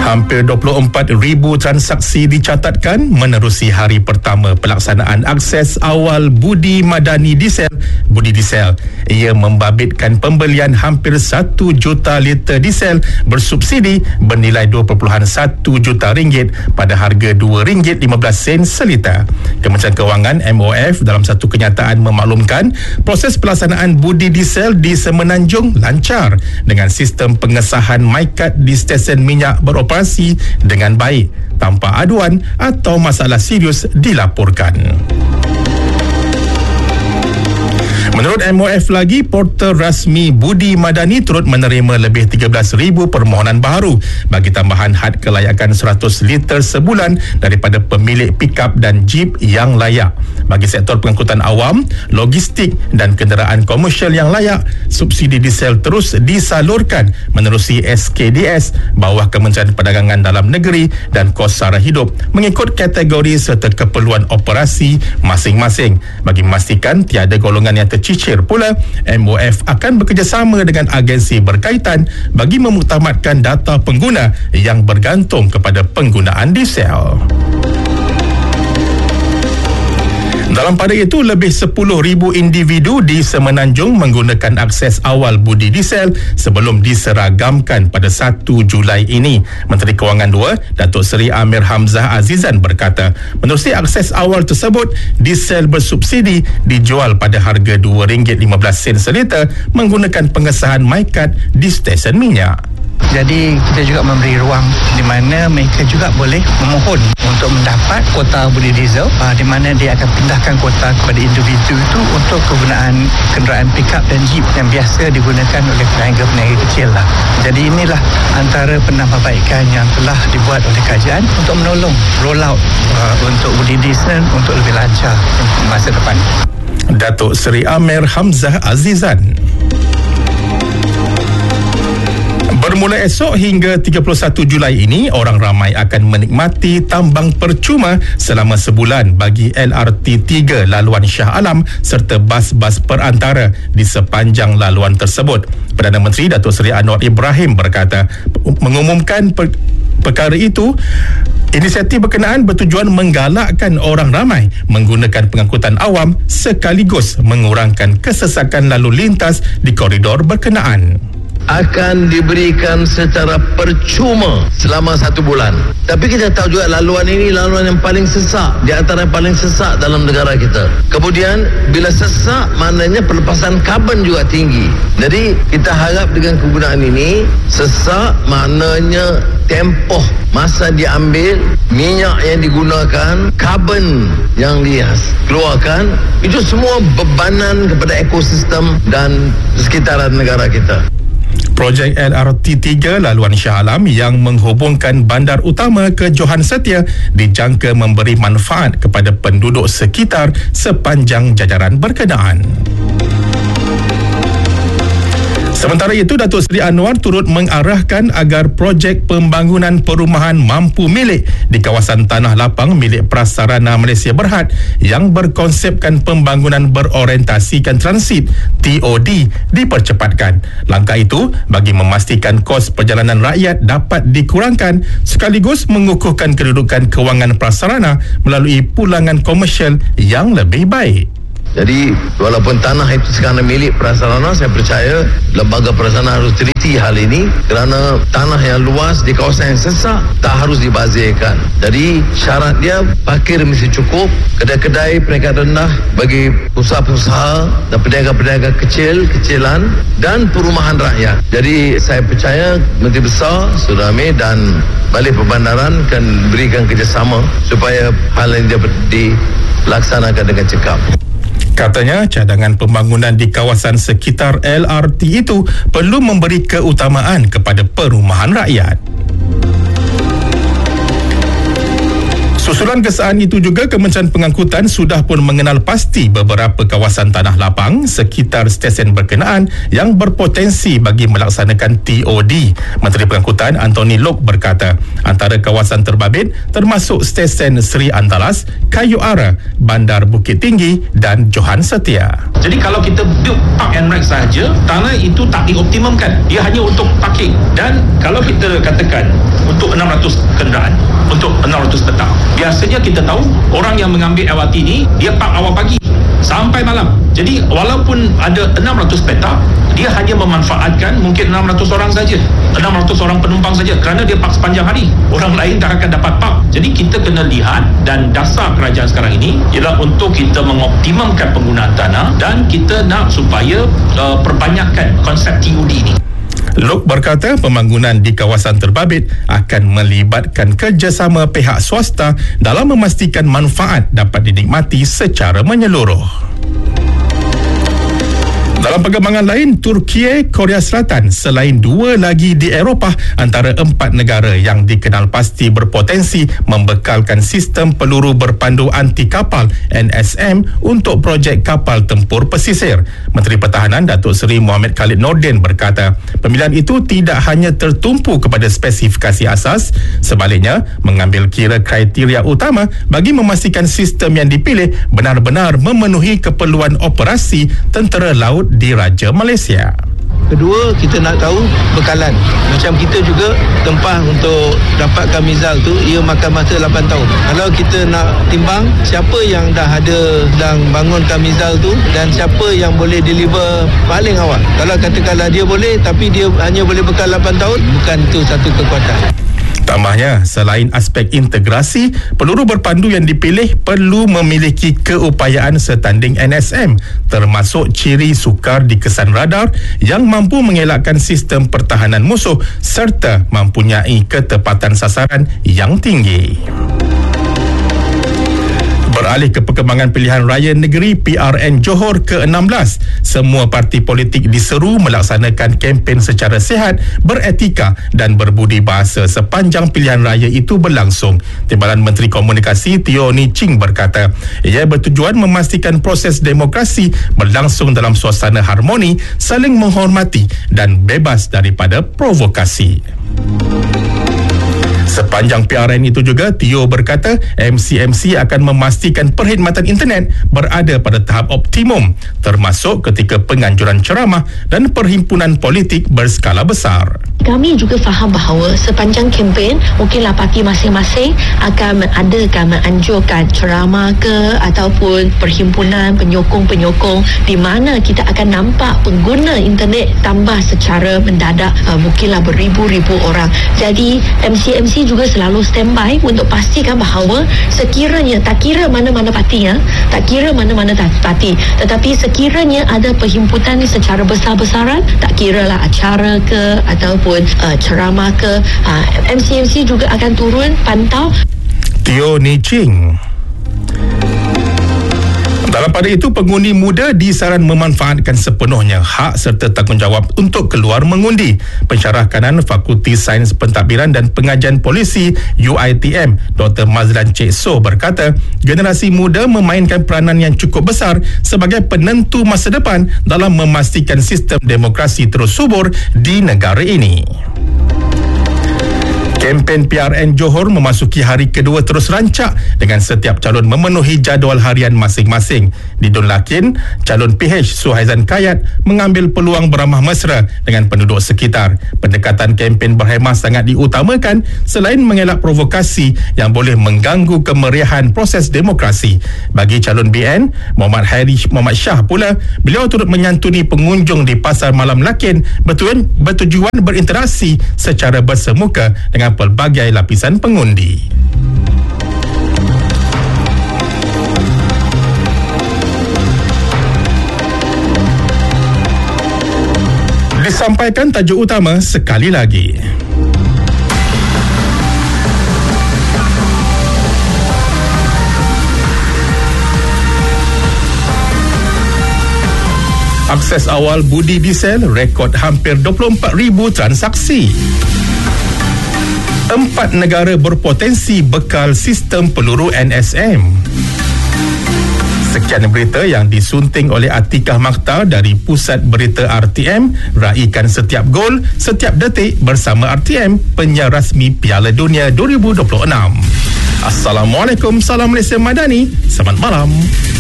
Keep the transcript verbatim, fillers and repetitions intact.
Hampir dua puluh empat ribu transaksi dicatatkan menerusi hari pertama pelaksanaan akses awal Budi Madani Diesel Budi Diesel. Ia membabitkan pembelian hampir satu juta liter diesel bersubsidi bernilai dua perpuluhan satu juta ringgit pada harga dua ringgit lima belas sen seliter. Kementerian Kewangan M O F dalam satu kenyataan memaklumkan proses pelaksanaan Budi Diesel di Semenanjung lancar dengan sistem pengesahan MyCard di stesen minyak beroperasi dengan baik tanpa aduan atau masalah serius dilaporkan. Menurut M O F lagi, portal rasmi Budi Madani turut menerima lebih tiga belas ribu permohonan baharu bagi tambahan had kelayakan seratus liter sebulan daripada pemilik pikap dan jeep yang layak. Bagi sektor pengangkutan awam, logistik dan kenderaan komersial yang layak, subsidi diesel terus disalurkan menerusi S K D S bawah Kementerian Perdagangan Dalam Negeri dan kos sara hidup mengikut kategori serta keperluan operasi masing-masing. Bagi memastikan tiada golongan yang tercicir Cicir pula, M O F akan bekerjasama dengan agensi berkaitan bagi memutamatkan data pengguna yang bergantung kepada penggunaan diesel. Dalam pada itu, lebih sepuluh ribu individu di Semenanjung menggunakan akses awal Budi Diesel sebelum diseragamkan pada satu Julai ini. Menteri Kewangan dua, Datuk Seri Amir Hamzah Azizan berkata, menerusi akses awal tersebut, diesel bersubsidi dijual pada harga dua ringgit lima belas sen seliter menggunakan pengesahan MyCard di stesen minyak. Jadi kita juga memberi ruang di mana mereka juga boleh memohon untuk mendapat kuota Budi Diesel, di mana dia akan pindahkan kuota kepada individu itu untuk kegunaan kenderaan pikap dan jeep yang biasa digunakan oleh peniaga-peniaga kecil lah. Jadi inilah antara penambahbaikan yang telah dibuat oleh kerajaan untuk menolong roll out uh, untuk Budi Diesel untuk lebih lancar masa depan. Datuk Seri Amir Hamzah Azizan. Bermula esok hingga tiga puluh satu Julai ini, orang ramai akan menikmati tambang percuma selama sebulan bagi L R T tiga laluan Shah Alam serta bas-bas perantara di sepanjang laluan tersebut. Perdana Menteri Datuk Seri Anwar Ibrahim berkata, mengumumkan per- perkara itu, inisiatif berkenaan bertujuan menggalakkan orang ramai menggunakan pengangkutan awam sekaligus mengurangkan kesesakan lalu lintas di koridor berkenaan. Akan diberikan secara percuma selama satu bulan. Tapi kita tahu juga laluan ini laluan yang paling sesak, di antara yang paling sesak dalam negara kita. Kemudian bila sesak, maknanya pelepasan karbon juga tinggi. Jadi kita harap dengan kegunaan ini, sesak maknanya tempoh masa diambil, minyak yang digunakan, karbon yang dikeluarkan, itu semua bebanan kepada ekosistem dan sekitaran negara kita. Projek L R T tiga laluan Shah Alam yang menghubungkan bandar utama ke Johan Setia dijangka memberi manfaat kepada penduduk sekitar sepanjang jajaran berkenaan. Sementara itu, Datuk Seri Anwar turut mengarahkan agar projek pembangunan perumahan mampu milik di kawasan Tanah Lapang milik Prasarana Malaysia Berhad yang berkonsepkan pembangunan berorientasikan transit T O D dipercepatkan. Langkah itu bagi memastikan kos perjalanan rakyat dapat dikurangkan sekaligus mengukuhkan kedudukan kewangan prasarana melalui pulangan komersial yang lebih baik. Jadi walaupun tanah itu sekarang milik prasarana, saya percaya lembaga prasarana harus teliti hal ini kerana tanah yang luas di kawasan yang sesak tak harus dibazirkan. Jadi syarat dia parkir mesti cukup, kedai-kedai peringkat rendah bagi usaha-usaha dan peniaga-peniaga kecil-kecilan dan perumahan rakyat. Jadi saya percaya Menteri Besar Sudara Amir dan Balai Perbandaran akan berikan kerjasama supaya hal ini dapat dilaksanakan dengan cekap. Katanya, cadangan pembangunan di kawasan sekitar L R T itu perlu memberi keutamaan kepada perumahan rakyat. Susulan kesaan itu juga, Kementerian Pengangkutan sudah pun mengenal pasti beberapa kawasan tanah lapang sekitar stesen berkenaan yang berpotensi bagi melaksanakan T O D. Menteri Pengangkutan Anthony Loke berkata, antara kawasan terbabit termasuk stesen Seri Antalas, Kayu Ara, Bandar Bukit Tinggi dan Johan Setia. Jadi kalau kita build park and ride sahaja, tanah itu tak dioptimumkan. Dia hanya untuk parking. Dan kalau kita katakan untuk enam ratus kenderaan, untuk enam ratus petak. Biasanya kita tahu orang yang mengambil L R T ni dia park awal pagi sampai malam. Jadi walaupun ada enam ratus petak, dia hanya memanfaatkan mungkin enam ratus orang saja, enam ratus orang penumpang saja, kerana dia park sepanjang hari. Orang lain tak akan dapat park. Jadi kita kena lihat, dan dasar kerajaan sekarang ini ialah untuk kita mengoptimumkan penggunaan tanah, dan kita nak supaya uh, perbanyakkan konsep T U D ini. Lok berkata pembangunan di kawasan terbabit akan melibatkan kerjasama pihak swasta dalam memastikan manfaat dapat dinikmati secara menyeluruh. Dalam perkembangan lain, Turki, Korea Selatan selain dua lagi di Eropah antara empat negara yang dikenal pasti berpotensi membekalkan sistem peluru berpandu anti kapal N S M untuk projek kapal tempur pesisir. Menteri Pertahanan Datuk Seri Mohamed Khalid Nordin berkata, pemilihan itu tidak hanya tertumpu kepada spesifikasi asas, sebaliknya mengambil kira kriteria utama bagi memastikan sistem yang dipilih benar-benar memenuhi keperluan operasi tentera laut di Raja Malaysia. Kedua, kita nak tahu bekalan. Macam kita juga tempah untuk dapatkan mizal tu, ia makan masa lapan tahun. Kalau kita nak timbang siapa yang dah ada dan bangunkan mizal tu dan siapa yang boleh deliver paling awal. Kalau katakanlah dia boleh tapi dia hanya boleh bekal lapan tahun, bukan itu satu kekuatan. Tambahnya, selain aspek integrasi, peluru berpandu yang dipilih perlu memiliki keupayaan setanding N S M, termasuk ciri sukar di kesan radar yang mampu mengelakkan sistem pertahanan musuh serta mempunyai ketepatan sasaran yang tinggi. Beralih ke perkembangan pilihan raya negeri P R N Johor ke enam belas, semua parti politik diseru melaksanakan kempen secara sihat, beretika dan berbudi bahasa sepanjang pilihan raya itu berlangsung. Timbalan Menteri Komunikasi Teo Ni Ching berkata, ia bertujuan memastikan proses demokrasi berlangsung dalam suasana harmoni, saling menghormati dan bebas daripada provokasi. Sepanjang P R N itu juga, Teo berkata M C M C akan memastikan perkhidmatan internet berada pada tahap optimum, termasuk ketika penganjuran ceramah dan perhimpunan politik berskala besar. Kami juga faham bahawa sepanjang kempen mungkinlah parti masing-masing akan mengadakan, menganjurkan ceramah ke ataupun perhimpunan penyokong-penyokong di mana kita akan nampak pengguna internet tambah secara mendadak, uh, mungkinlah beribu-ribu orang. Jadi M C M C juga selalu standby untuk pastikan bahawa sekiranya, tak kira mana-mana partinya, tak kira mana-mana parti, tetapi sekiranya ada perhimpunan secara besar-besaran, tak kiralah acara ke ataupun uh, ceramah ke, uh, M C M C juga akan turun pantau. Teo Ni Ching. Dalam pada itu, pengundi muda disaran memanfaatkan sepenuhnya hak serta tanggungjawab untuk keluar mengundi. Pensyarah kanan Fakulti Sains Pentadbiran dan Pengajian Polisi U I T M, Doktor Mazlan Cik So berkata, generasi muda memainkan peranan yang cukup besar sebagai penentu masa depan dalam memastikan sistem demokrasi terus subur di negara ini. Kempen P R N Johor memasuki hari kedua terus rancak dengan setiap calon memenuhi jadual harian masing-masing. Di Dun Lakin, calon P H Suhaizan Kayat mengambil peluang beramah mesra dengan penduduk sekitar. Pendekatan kempen berhemah sangat diutamakan selain mengelak provokasi yang boleh mengganggu kemeriahan proses demokrasi. Bagi calon B N, Muhammad Hairi Muhammad Shah pula, beliau turut menyantuni pengunjung di Pasar Malam Lakin bertujuan, bertujuan berinteraksi secara bersemuka dengan pelbagai lapisan pengundi. Disampaikan tajuk utama sekali lagi. Akses awal budi diesel rekod hampir dua puluh empat ribu transaksi. Empat negara berpotensi bekal sistem peluru N S M. Sekian berita yang disunting oleh Atikah Makhtar dari Pusat Berita R T M. Raikan setiap gol, setiap detik bersama R T M, penyiar rasmi Piala Dunia dua ribu dua puluh enam. Assalamualaikum, salam Malaysia Madani. Selamat malam.